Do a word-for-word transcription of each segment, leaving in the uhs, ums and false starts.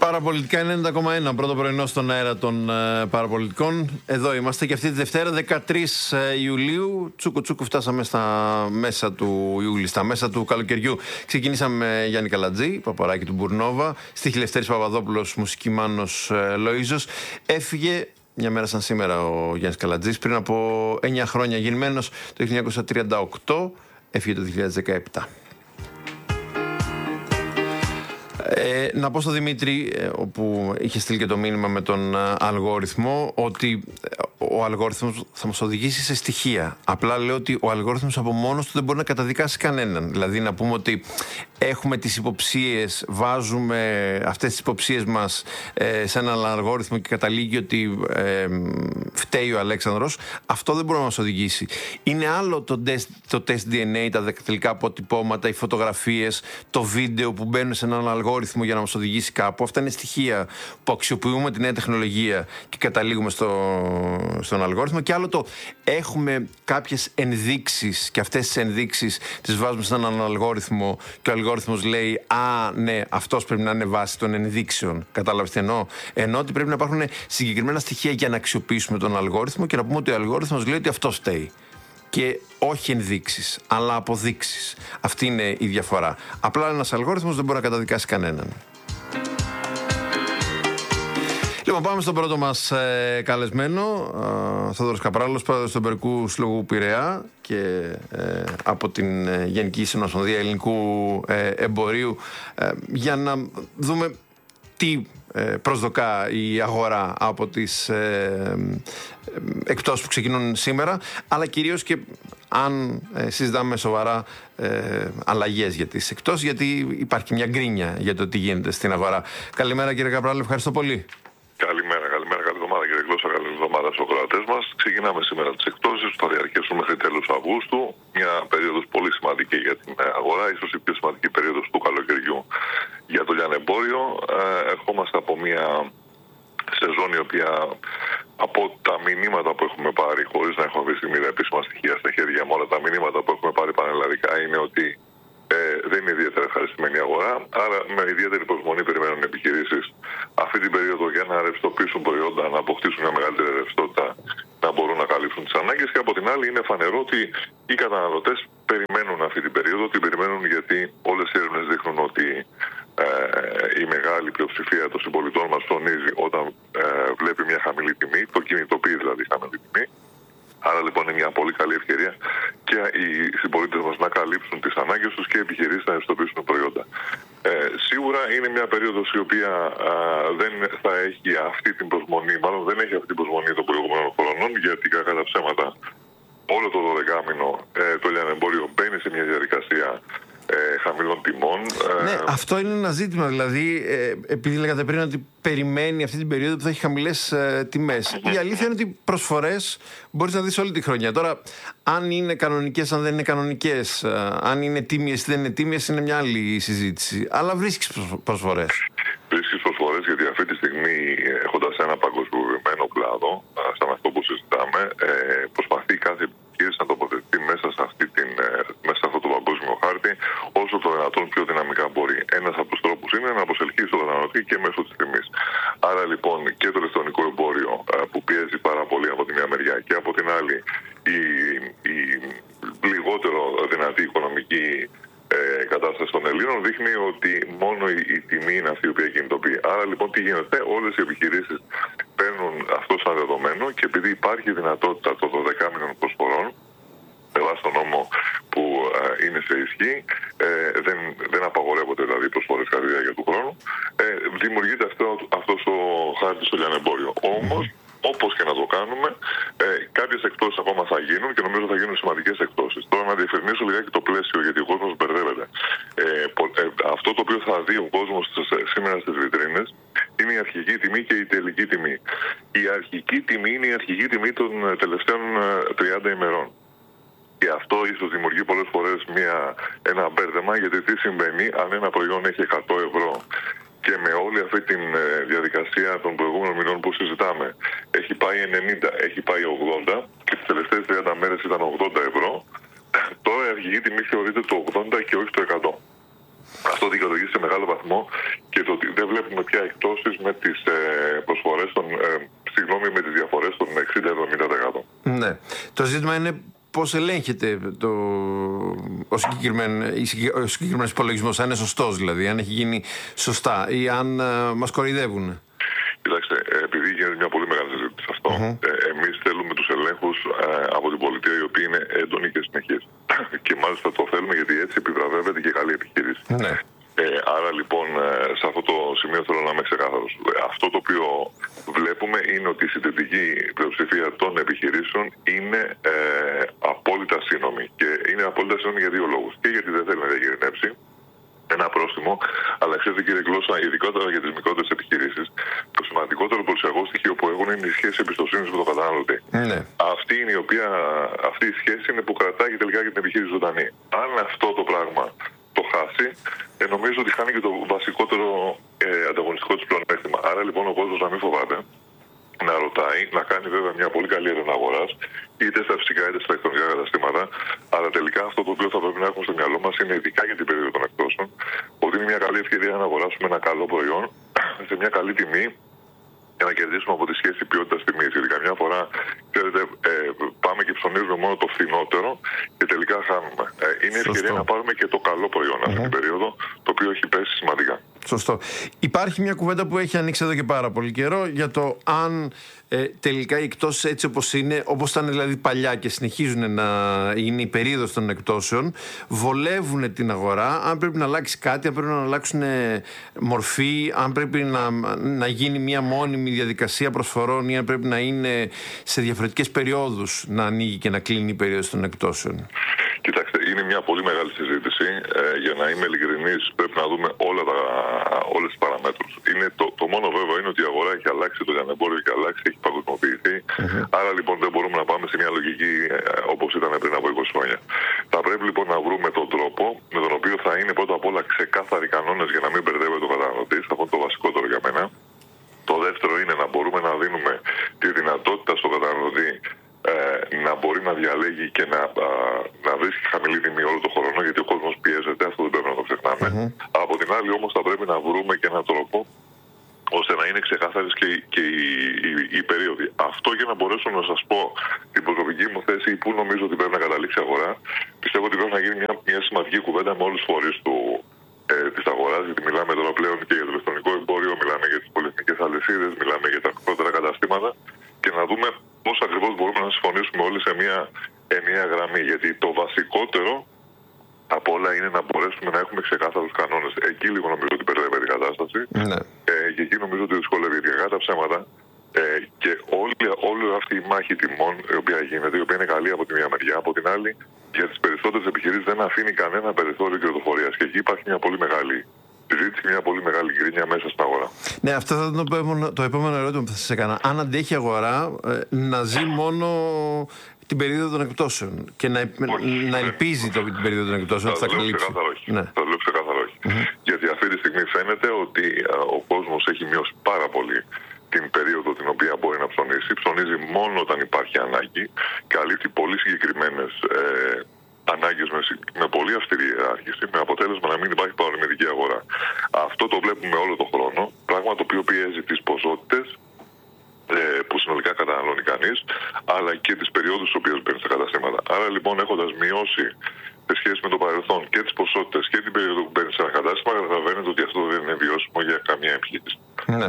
Παραπολιτικά ενενήντα κόμμα ένα, πρώτο πρωινό στον αέρα των ε, παραπολιτικών. Εδώ είμαστε και αυτή τη Δευτέρα, δεκατρείς Ιουλίου. Τσούκου τσούκου φτάσαμε στα μέσα του Ιούλη, στα μέσα του καλοκαιριού. Ξεκινήσαμε με Γιάννη Καλατζή, Παπαράκη του Μπουρνόβα, στίχη Λευτέρης Παπαδόπουλος, μουσική Μάνος ε, Λοΐζος. Έφυγε μια μέρα σαν σήμερα ο Γιάννης Καλατζής, πριν από εννιά χρόνια, γεννημένος το χίλια εννιακόσια τριάντα οκτώ, έφυγε το δύο χιλιάδες δεκαεπτά. Ε, να πω στον Δημήτρη, ε, όπου είχε στείλει και το μήνυμα με τον ε, αλγόριθμο, ότι ο αλγόριθμος θα μας οδηγήσει σε στοιχεία. Απλά λέω ότι ο αλγόριθμος από μόνος του δεν μπορεί να καταδικάσει κανέναν. Δηλαδή να πούμε ότι έχουμε τις υποψίες, βάζουμε αυτές τις υποψίες μας ε, σε έναν αλγόριθμο και καταλήγει ότι ε, φταίει ο Αλέξανδρος. Αυτό δεν μπορεί να μας οδηγήσει. Είναι άλλο το τεστ, το τεστ ντι εν έι, τα δακτυλικά αποτυπώματα, οι φωτογραφίες, το βίντεο που μπαίνουν σε έναν αλγόριθμο για να μας οδηγήσει κάπου. Αυτά είναι στοιχεία που αξιοποιούμε τη νέα τεχνολογία και καταλήγουμε στο, στον αλγόριθμο. Και άλλο το έχουμε κάποιες ενδείξεις και αυτές τις ενδείξεις τις βάζουμε σε έναν αλγόριθμο και ο αλγόριθμος λέει «Α, ναι, αυτός πρέπει να είναι βάση των ενδείξεων». Κατάλαβες τι εννοώ? Ενώ ότι πρέπει να υπάρχουν συγκεκριμένα στοιχεία για να αξιοποιήσουμε τον αλγόριθμο και να πούμε ότι ο αλγόριθμος λέει ότι αυτός φταίει. Και όχι ενδείξεις, αλλά αποδείξεις. Αυτή είναι η διαφορά. Απλά ένας αλγόριθμος δεν μπορεί να καταδικάσει κανέναν. Λοιπόν, πάμε στον πρώτο μας ε, καλεσμένο, ε, Θόδωρος Καπράλος, πρόεδρος του Εμπορικού Συλλόγου Πειραιά και ε, από την ε, Γενική Συνομοσπονδία Ελληνικού ε, Εμπορίου, ε, για να δούμε τι προσδοκά η αγορά από τις ε, ε, εκτός που ξεκινούν σήμερα, αλλά κυρίως και αν ε, συζητάμε σοβαρά ε, αλλαγές για τις εκτός, γιατί υπάρχει μια γκρίνια για το τι γίνεται στην αγορά. Καλημέρα κύριε Καπράλη, ευχαριστώ πολύ. Καλημέρα, καλημέρα, καλή εβδομάδα κύριε Γλώσσα, καλή εβδομάδα στους ακροατές μας. Ξεκινάμε σήμερα τις εκτόσεις που θα διαρκέσουν μέχρι τέλος Αυγούστου. Μια περίοδος πολύ σημαντική για την αγορά, ίσως η πιο σημαντική περίοδος του καλοκαιριού για το λιανεμπόριο. Ε, ερχόμαστε από μια σεζόν η οποία, από τα μηνύματα που έχουμε πάρει, χωρίς να έχω αυτή τη στιγμή τα επίσημα στοιχεία στα χέρια μου, αλλά τα μηνύματα που έχουμε πάρει πανελλαδικά είναι ότι Ε, δεν είναι ιδιαίτερα ευχαριστημένη η αγορά, άρα με ιδιαίτερη προσμονή περιμένουν οι επιχειρήσεις αυτή την περίοδο για να ρευστοποιήσουν προϊόντα, να αποκτήσουν μια μεγαλύτερη ρευστότητα, να μπορούν να καλύψουν τις ανάγκες. Και από την άλλη, είναι φανερό ότι οι καταναλωτές περιμένουν αυτή την περίοδο. Την περιμένουν γιατί όλες οι έρευνες δείχνουν ότι ε, η μεγάλη πλειοψηφία των συμπολιτών μας τονίζει όταν ε, βλέπει μια χαμηλή τιμή, το κινητοποιεί δηλαδή χαμηλή τιμή. Άρα λοιπόν είναι μια πολύ καλή ευκαιρία και οι συμπολίτες μας να καλύψουν τις ανάγκες τους και οι επιχειρήσεις να ευστοποιήσουν προϊόντα. Ε, σίγουρα είναι μια περίοδος η οποία α, δεν θα έχει αυτή την προσμονή, μάλλον δεν έχει αυτή την προσμονή των προηγούμενων χρονών, γιατί κακά τα ψέματα όλο το δωδεκάμηνο ε, το λιανεμπόριο μπαίνει σε μια διαδικασία Ε, χαμηλών τιμών. Ναι, αυτό είναι ένα ζήτημα. Δηλαδή, ε, επειδή λέγατε πριν ότι περιμένει αυτή την περίοδο που θα έχει χαμηλές ε, τιμές. Η αλήθεια είναι ότι προσφορές μπορείς να δεις όλη τη χρονιά. Τώρα, αν είναι κανονικές, αν δεν είναι κανονικές, ε, αν είναι τίμιες ή δεν είναι τίμιες, είναι μια άλλη συζήτηση. Αλλά βρίσκεις προσφορές. Βρίσκεις προσφορές, γιατί αυτή τη στιγμή, έχοντας ένα παγκοσμιοποιημένο κλάδο, σαν αυτό που συζητάμε, ε, προσπαθεί κάθε επιχείρηση να τοποθετεί μέσα σε, αυτή την, μέσα σε αυτό το παγκόσμιο χάρτη όσο το δυνατόν πιο δυναμικά μπορεί. Ένας από τους τρόπους είναι να προσελκύσει τον καταναλωτή και μέσω της τιμής. Άρα λοιπόν και το ηλεκτρονικό εμπόριο που πιέζει πάρα πολύ από τη μια μεριά και από την άλλη η, η λιγότερο δυνατή οικονομική Ε, κατάσταση των Ελλήνων δείχνει ότι μόνο η, η τιμή είναι αυτή η οποία κινητοποιεί. Άρα λοιπόν τι γίνεται, όλες οι επιχειρήσεις παίρνουν αυτό σαν δεδομένο και επειδή υπάρχει δυνατότητα των δωδεκάμηνων προσφορών, βάσει τον νόμο που ε, είναι σε ισχύ, ε, δεν, δεν απαγορεύονται δηλαδή προσφορές κατά τη διάρκεια του χρόνου, ε, δημιουργείται αυτό, αυτός ο χάρτης στο λιανεμπόριο. Όμως, όπως και να το κάνουμε, ε, κάποιες εκτόσεις ακόμα θα γίνουν και νομίζω θα γίνουν σημαντικές εκτόσεις. Τώρα να διευκρινίσω λιγάκι το πλαίσιο, γιατί ο κόσμος μπερδεύεται. Ε, ε, αυτό το οποίο θα δει ο κόσμος σήμερα στις βιτρίνες είναι η αρχική τιμή και η τελική τιμή. Η αρχική τιμή είναι η αρχική τιμή των τελευταίων τριάντα ημερών. Και αυτό ίσως δημιουργεί πολλές φορές μια, ένα μπέρδεμα, γιατί τι συμβαίνει αν ένα προϊόν έχει εκατό ευρώ και με όλη αυτή τη διαδικασία των προηγούμενων μηνών που συζητάμε έχει πάει ενενήντα, έχει πάει ογδόντα και τις τελευταίες τριάντα μέρες ήταν ογδόντα ευρώ, τώρα η αρχική τιμή θεωρείται το ογδόντα και όχι το εκατό. Αυτό δικαιολογεί σε μεγάλο βαθμό και το ότι δεν βλέπουμε βλέπουμε πια εκτόσεις με τις ε, προσφορές των, ε, συγγνώμη, με τις διαφορές των εξήντα με εβδομήντα τοις εκατό. Ναι. Το ζήτημα είναι πώς ελέγχεται το, ο συγκεκριμένος υπολογισμός, αν είναι σωστός δηλαδή, αν έχει γίνει σωστά ή αν ε, μας κοροϊδεύουν. Κοιτάξτε, επειδή γίνεται μια πολύ μεγάλη συζήτηση αυτό, mm-hmm. ε, εμείς θέλουμε τους ελέγχους ε, από την πολιτεία οι οποίοι είναι έντονοι και συνεχείς. Και μάλιστα το θέλουμε γιατί έτσι επιβραβεύεται και καλή επιχείρηση. Mm-hmm. Ε, άρα λοιπόν σε αυτό το σημείο θέλω να είμαι ξεκάθαρος. Αυτό το οποίο βλέπουμε είναι ότι η συντηρητική πλειοψηφία των επιχειρήσεων είναι ε, απόλυτα σύνομη. Και είναι απόλυτα σύνομη για δύο λόγους. Και γιατί δεν θέλει να διακινδυνεύσει ένα πρόστιμο, αλλά ξέρετε κύριε Γλώσσα, ειδικότερα για τις μικρότερες επιχειρήσεις, το σημαντικότερο προσωπικό στοιχείο που έχουν είναι η σχέση εμπιστοσύνης με τον καταναλωτή. Mm. Αυτή, είναι η οποία, αυτή η σχέση είναι που κρατάει τελικά και την επιχείρηση ζωντανή. Αν αυτό το πράγμα το χάσει, ε, νομίζω ότι χάνει και το βασικότερο ε, ανταγωνιστικό της πλεονέκτημα. Άρα λοιπόν ο κόσμος να μην φοβάται, να ρωτάει, να κάνει βέβαια μια πολύ καλή έρευνα αγοράς, είτε στα φυσικά είτε στα ηλεκτρονικά καταστήματα. Αλλά τελικά αυτό το οποίο θα πρέπει να έχουμε στο μυαλό μας είναι, ειδικά για την περίοδο των εκτόσεων, ότι είναι μια καλή ευκαιρία να αγοράσουμε ένα καλό προϊόν σε μια καλή τιμή για να κερδίσουμε από τη σχέση ποιότητας-τιμής. Γιατί καμιά φορά, ξέρετε, ε, πάμε και ψωνίζουμε μόνο το φθηνότερο και τελικά χάνουμε. Ε, είναι Σωστό. ευκαιρία να πάρουμε και το καλό προϊόν αυτή mm-hmm. την περίοδο, το οποίο έχει πέσει σημαντικά. Σωστό. Υπάρχει μια κουβέντα που έχει ανοίξει εδώ και πάρα πολύ καιρό για το αν ε, τελικά οι εκτόσεις έτσι όπως είναι, όπως ήταν δηλαδή παλιά και συνεχίζουν να είναι η περίοδος των εκτόσεων, βολεύουν την αγορά, αν πρέπει να αλλάξει κάτι, αν πρέπει να αλλάξουν μορφή, αν πρέπει να, να γίνει μια μόνιμη διαδικασία προσφορών ή αν πρέπει να είναι σε διαφορετικές περιόδους να ανοίγει και να κλείνει η περίοδος των εκτόσεων. Κοιτάξτε, είναι μια πολύ μεγάλη συζήτηση. Ε, για να είμαι ειλικρινής, πρέπει να δούμε όλα τα, όλες τις παραμέτρους. Είναι το, το μόνο βέβαιο είναι ότι η αγορά έχει αλλάξει, το λιανεμπόριο έχει αλλάξει, έχει παγκοσμιοποιηθεί. Mm-hmm. Άρα λοιπόν δεν μπορούμε να πάμε σε μια λογική ε, όπως ήταν πριν από είκοσι χρόνια. Θα πρέπει λοιπόν να βρούμε τον τρόπο με τον οποίο θα είναι πρώτα απ' όλα ξεκάθαροι κανόνες για να μην μπερδεύεται ο καταναλωτής. Αυτό είναι το βασικότερο για μένα. Το δεύτερο είναι να μπορούμε να δίνουμε τη δυνατότητα στον καταναλωτή Ε, να μπορεί να διαλέγει και να, α, να βρίσκει χαμηλή τιμή όλο τον χρόνο, γιατί ο κόσμος πιέζεται, αυτό δεν πρέπει να το ξεχνάμε. Mm-hmm. Από την άλλη όμως θα πρέπει να βρούμε και έναν τρόπο ώστε να είναι ξεκάθαρες και, και οι, οι, οι περίοδοι. Αυτό για να μπορέσω να σας πω την προσωπική μου θέση που νομίζω ότι πρέπει να καταλήξει η αγορά. Πιστεύω ότι πρέπει να γίνει μια, μια σημαντική κουβέντα με όλους τους φορείς του, ε, της αγοράς, γιατί μιλάμε τώρα πλέον και για το ηλεκτρονικό εμπόριο, μιλάμε για τις πολυεθνικές αλυσίδες, μιλάμε για τα μικρότερα καταστήματα και να δούμε πώς ακριβώς μπορούμε να συμφωνήσουμε όλοι σε μια ενιαία γραμμή. Γιατί το βασικότερο απ' όλα είναι να μπορέσουμε να έχουμε ξεκάθαρους κανόνες. Εκεί λίγο νομίζω ότι μπερδεύεται η κατάσταση. Ναι. Ε, και εκεί νομίζω ότι δυσκολεύει. Γιατί κακά τα ψέματα ε, και όλη, όλη αυτή η μάχη τιμών η οποία γίνεται, η οποία είναι καλή από τη μία μεριά, από την άλλη για τις περισσότερες επιχειρήσεις δεν αφήνει κανένα περιθώριο κερδοφορίας. Και εκεί υπάρχει μια πολύ μεγάλη συζήτηση, μια πολύ μεγάλη γκρίνια μέσα στην αγορά. Ναι, αυτό θα ήταν το επόμενο, το επόμενο ερώτημα που θα σας έκανα. Αν αντέχει η αγορά ε, να ζει μόνο την περίοδο των εκτόσεων και να, όχι, να ελπίζει ναι. το, την περίοδο των εκτόσεων. Θα, θα το λέω ξεκάθαρα όχι. Ναι. Θα το λέω ξεκάθαρα όχι. Mm-hmm. Γιατί αυτή τη στιγμή φαίνεται ότι α, ο κόσμος έχει μειώσει πάρα πολύ την περίοδο την οποία μπορεί να ψωνίσει. Ψωνίζει μόνο όταν υπάρχει ανάγκη. Καλύπτει πολύ συγκεκριμένες ε, ανάγκες με, με πολύ αυστηρή ιεράρχηση, με αποτέλεσμα να μην υπάρχει παρορμητική αγορά. Αυτό το βλέπουμε όλο τον χρόνο, πράγμα το οποίο πιέζει τις ποσότητες ε, που συνολικά καταναλώνει κανείς, αλλά και τις περιόδους στις οποίες μπαίνει στα καταστήματα. Άρα λοιπόν, έχοντας μειώσει σε σχέση με το παρελθόν και τις ποσότητες και την περίοδο που μπαίνει σε ένα κατάστημα, καταλαβαίνετε ότι αυτό δεν είναι βιώσιμο για καμία επιχείρηση. Ναι.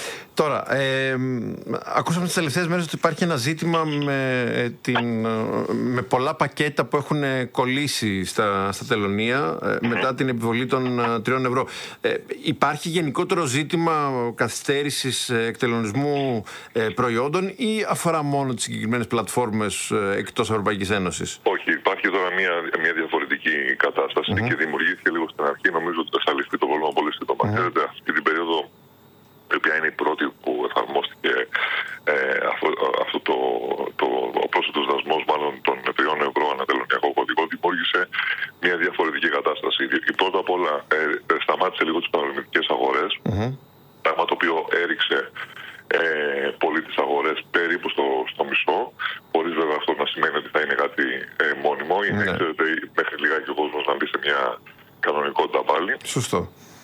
Τώρα, ε, ακούσαμε τις τελευταίες μέρες ότι υπάρχει ένα ζήτημα με, ε, την, με πολλά πακέτα που έχουν κολλήσει στα, στα τελωνεία ε, μετά την επιβολή των ε, τριών ευρώ. Ε, υπάρχει γενικότερο ζήτημα καθυστέρησης ε, εκτελονισμού ε, προϊόντων ή αφορά μόνο τις συγκεκριμένες πλατφόρμες ε, εκτός Ευρωπαϊκής Ένωσης? Όχι, υπάρχει τώρα μια, μια διαφορετική κατάσταση mm-hmm. και δημιουργήθηκε λίγο στην αρχή. Νομίζω ότι θα λυθεί το πρόβλημα πολύ σύντομα. Mm-hmm. Ξέρετε, αυτή την περίοδο, η οποία είναι η πρώτη που εφαρμόστηκε ε, αυτό, αυτό το, το, ο πρόσθετος δασμός μάλλον των τριών ευρώ ανά τελωνειακό κωδικό, δημιούργησε μια διαφορετική κατάσταση. Η πρώτα απ' όλα ε, σταμάτησε λίγο τις παρορμητικές αγορές, mm-hmm. πράγμα το οποίο έριξε ε, πολύ τις αγορές περίπου στο, στο μισό, χωρίς βέβαια αυτό να σημαίνει ότι θα είναι κάτι ε, μόνιμο. Είναι, mm-hmm. ξέρετε, μέχρι λιγάκι ο κόσμος να μπει σε μια κανονικότητα πάλι. Σωστό. Και από την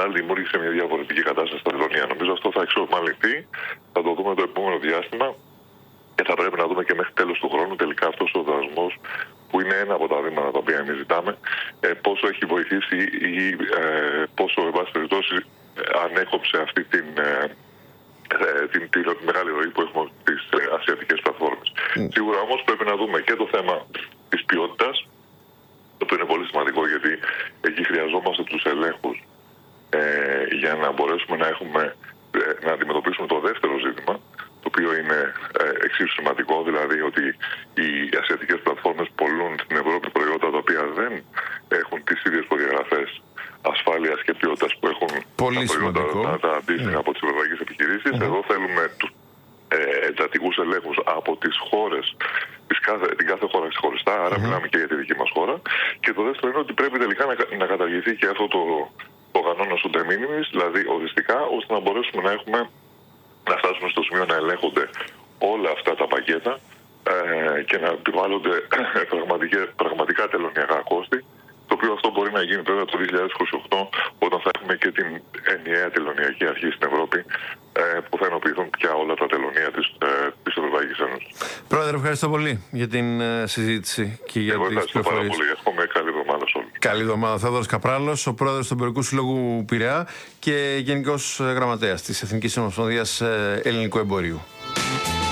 άλλη δημιούργησε μια διαφορετική κατάσταση στα τελωνία. Νομίζω αυτό θα εξορμαλυνθεί, θα το δούμε το επόμενο διάστημα και θα πρέπει να δούμε και μέχρι τέλος του χρόνου τελικά αυτός ο δασμός, που είναι ένα από τα βήματα τα οποία εμείς ζητάμε, ε, πόσο έχει βοηθήσει ή ε, πόσο, εν πάση περιπτώσει, ανέκοψε αυτή την, ε, την, την, την μεγάλη ροή που έχουμε στις ε, ασιατικές πλατφόρμες. Mm. Σίγουρα όμως πρέπει να δούμε και το θέμα της ποιότητας, το οποίο είναι πολύ σημαντικό, γιατί εκεί χρειαζόμαστε τους ελέγχους ε, για να μπορέσουμε να, έχουμε, ε, να αντιμετωπίσουμε το δεύτερο ζήτημα, το οποίο είναι ε, εξίσου σημαντικό, δηλαδή ότι οι ασιατικές πλατφόρμες πολλούν στην Ευρώπη προϊόντα τα οποία δεν έχουν τις ίδιες προδιαγραφές ασφάλειας και ποιότητας που έχουν πολύ τα προϊόντα τα, τα αντίστοιχα mm. από τις ευρωπαϊκές επιχειρήσεις. Mm-hmm. Εδώ θέλουμε τους ε, εντατικούς ελέγχους από τις χώρες, τις κάθε, την κάθε χώρα ξεχωριστά, άρα mm-hmm. μιλάμε και για τη δική μας χώρα. Και το δεύτερο είναι ότι πρέπει τελικά να, να καταργηθεί και αυτό το, το κανόνα του de minimis, δηλαδή οριστικά, ώστε να μπορέσουμε να έχουμε να φτάσουμε στο σημείο να ελέγχονται όλα αυτά τα πακέτα ε, και να επιβάλλονται πραγματικά τελωνιακά κόστη, το οποίο αυτό μπορεί να γίνει βέβαια το δύο χιλιάδες είκοσι οκτώ, όταν θα έχουμε και την ενιαία τελωνιακή αρχή στην Ευρώπη, ε, που θα ενοποιηθούν πια όλα τα τελωνία της, ε, της Ευρωπαϊκής Ένωσης. Πρόεδρε, ευχαριστώ πολύ για την ε, συζήτηση και για Εγώ τις πληροφορίες. πάρα πολύ. Εύχομαι καλή εβδομάδα σε όλους. Καλή εβδομάδα. Θεόδωρος Καπράλος, ο πρόεδρος του Εμπορικού Συλλόγου Πειραιά και γενικός γραμματέας της Εθνικής Ομοσπονδίας Ελληνικού Εμπορίου.